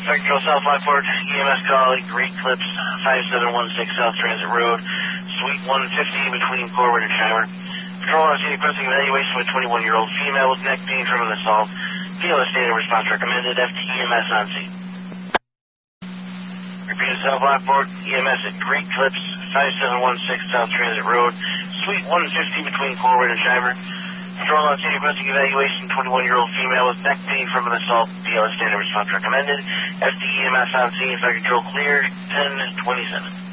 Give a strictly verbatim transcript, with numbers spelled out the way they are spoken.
Fire Control South Lockport, E M S calling, Great Clips, five seven one six South Transit Road, Suite one fifty between Corwin and Shimer. Patrol on scene requesting evaluation of a twenty-one-year-old female with neck pain from an assault. B L S standard response recommended. F T E M S on scene. Repeat South Lockport, E M S at Great Clips, five seven one six South Transit Road, Suite one fifty between Corwin and Shimer. Patrol on scene requesting evaluation, twenty-one-year-old female with neck pain from an assault. B L S standard response recommended. F T E M S on scene. Fire Control cleared. ten twenty-seven.